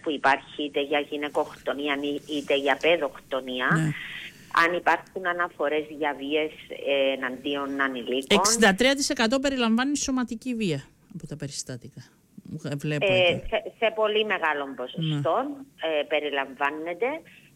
που υπάρχει είτε για γυναικοκτονία είτε για παιδοκτονία. Ναι. Αν υπάρχουν αναφορές για βίες εναντίον ανηλίκων. 63% περιλαμβάνει σωματική βία από τα περιστατικά. Βλέπω σε πολύ μεγάλο ποσοστό περιλαμβάνεται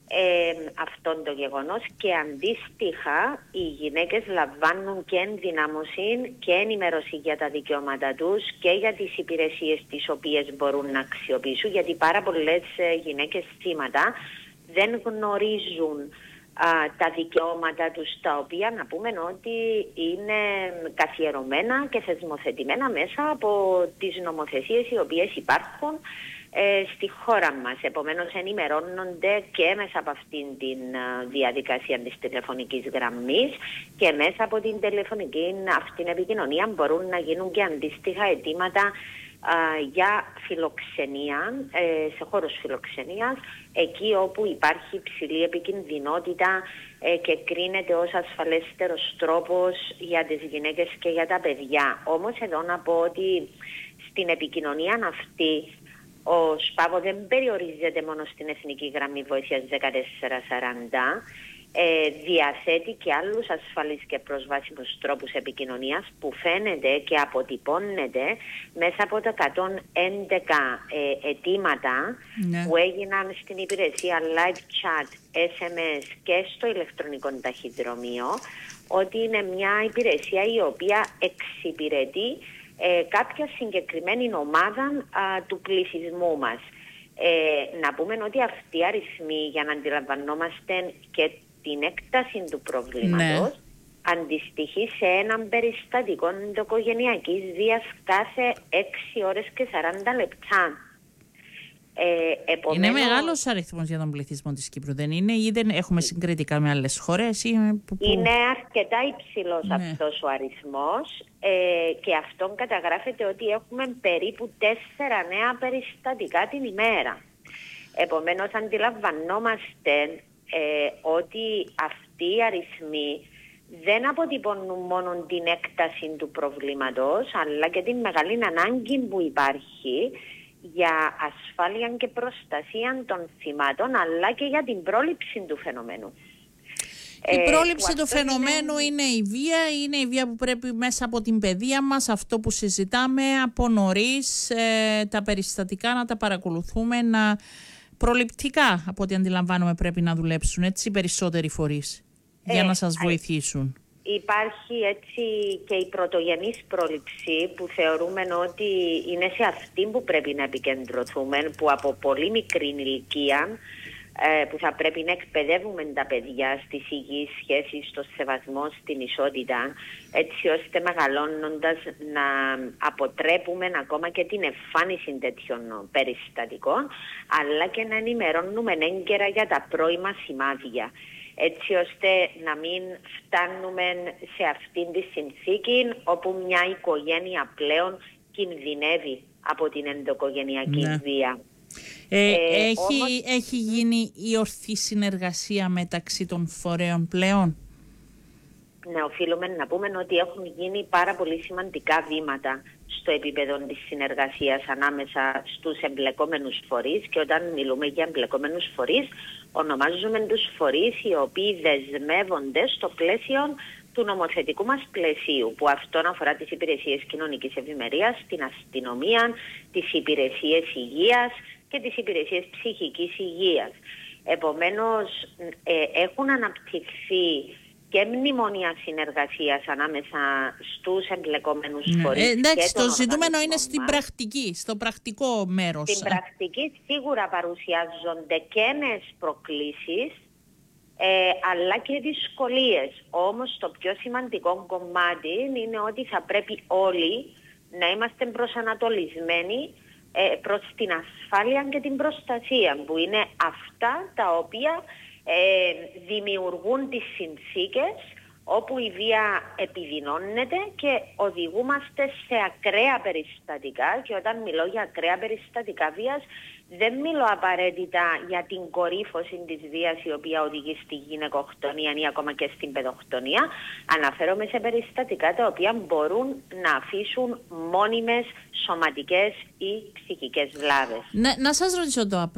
αυτό το γεγονός και αντίστοιχα οι γυναίκες λαμβάνουν και ενδυνάμωση και ενημέρωση για τα δικαιώματα τους και για τις υπηρεσίες τις οποίες μπορούν να αξιοποιήσουν, γιατί πάρα πολλές γυναίκες θύματα δεν γνωρίζουν τα δικαιώματα τους, τα οποία να πούμε ότι είναι καθιερωμένα και θεσμοθετημένα μέσα από τις νομοθεσίες οι οποίες υπάρχουν στη χώρα μας. Επομένως ενημερώνονται και μέσα από αυτήν την διαδικασία της τηλεφωνικής γραμμής και μέσα από την τηλεφωνική αυτήν επικοινωνία μπορούν να γίνουν και αντίστοιχα αιτήματα για φιλοξενία, σε χώρους φιλοξενίας, εκεί όπου υπάρχει υψηλή επικινδυνότητα και κρίνεται ως ασφαλέστερος τρόπος για τις γυναίκες και για τα παιδιά. Όμως εδώ να πω ότι στην επικοινωνία αυτή ο ΣΠΑΒΟ δεν περιορίζεται μόνο στην Εθνική Γραμμή Βοήθειας 1440, διαθέτει και άλλους ασφαλείς και προσβάσιμους τρόπους επικοινωνίας που φαίνεται και αποτυπώνεται μέσα από τα 111 αιτήματα που έγιναν στην υπηρεσία live chat, SMS και στο ηλεκτρονικό ταχυδρομείο, ότι είναι μια υπηρεσία η οποία εξυπηρετεί κάποια συγκεκριμένη ομάδα του πληθυσμού μας. Να πούμε ότι αυτοί οι αριθμοί, για να αντιλαμβανόμαστε και την έκταση του προβλήματος, αντιστοιχεί σε έναν περιστατικό ενδοοικογενειακής βίας κάθε 6 ώρες και 40 λεπτά. Είναι μεγάλος αριθμός για τον πληθυσμό της Κύπρου, δεν είναι, ή δεν έχουμε συγκριτικά με άλλες χώρες? Είναι αρκετά υψηλός αυτός ο αριθμός και αυτόν καταγράφεται ότι έχουμε περίπου 4 νέα περιστατικά την ημέρα. Επομένως αντιλαμβανόμαστε ότι αυτοί οι αριθμοί δεν αποτυπώνουν μόνο την έκταση του προβλήματος, αλλά και την μεγάλη ανάγκη που υπάρχει για ασφάλεια και προστασία των θυμάτων, αλλά και για την πρόληψη του φαινομένου. Η πρόληψη του φαινομένου είναι η βία που πρέπει μέσα από την παιδεία μας, αυτό που συζητάμε από νωρίς, τα περιστατικά να τα παρακολουθούμε, προληπτικά από ό,τι αντιλαμβάνομαι πρέπει να δουλέψουν έτσι οι περισσότεροι φορείς για να σας βοηθήσουν. Υπάρχει έτσι και η πρωτογενής πρόληψη που θεωρούμε ότι είναι σε αυτή που πρέπει να επικεντρωθούμε, που από πολύ μικρή ηλικία που θα πρέπει να εκπαιδεύουμε τα παιδιά στις υγιείς σχέσεις, στο σεβασμό, στην ισότητα, έτσι ώστε μεγαλώνοντας να αποτρέπουμε ακόμα και την εμφάνιση τέτοιων περιστατικών, αλλά και να ενημερώνουμε έγκαιρα για τα πρώιμα σημάδια, έτσι ώστε να μην φτάνουμε σε αυτήν τη συνθήκη όπου μια οικογένεια πλέον κινδυνεύει από την ενδοοικογενειακή βία. Έχει γίνει η ορθή συνεργασία μεταξύ των φορέων πλέον? Ναι, οφείλουμε να πούμε ότι έχουν γίνει πάρα πολύ σημαντικά βήματα στο επίπεδο της συνεργασίας ανάμεσα στους εμπλεκόμενους φορείς, και όταν μιλούμε για εμπλεκόμενους φορείς ονομάζουμε τους φορείς οι οποίοι δεσμεύονται στο πλαίσιο του νομοθετικού μας πλαισίου, που αυτό αφορά τις υπηρεσίες κοινωνικής ευημερίας, την αστυνομία, τις υπηρεσίες υγείας και τις υπηρεσίες ψυχικής υγείας. Επομένως έχουν αναπτυχθεί και μνημόνια συνεργασίας ανάμεσα στους εμπλεκόμενους φορείς. Εντάξει, το ζητούμενο είναι στην πρακτική, στο πρακτικό μέρος. Στην πρακτική σίγουρα παρουσιάζονται και νέες προκλήσεις, αλλά και δυσκολίες. Όμως το πιο σημαντικό κομμάτι είναι ότι θα πρέπει όλοι να είμαστε προσανατολισμένοι προς την ασφάλεια και την προστασία, που είναι αυτά τα οποία δημιουργούν τις συνθήκες όπου η βία επιδεινώνεται και οδηγούμαστε σε ακραία περιστατικά. Και όταν μιλώ για ακραία περιστατικά βίας, δεν μιλώ απαραίτητα για την κορύφωση της βίας η οποία οδηγεί στη γυναικοκτονία ή ακόμα και στην παιδοκτονία. Αναφέρομαι σε περιστατικά τα οποία μπορούν να αφήσουν μόνιμες σωματικές ή ψυχικές βλάβες. Να σας ρωτήσω το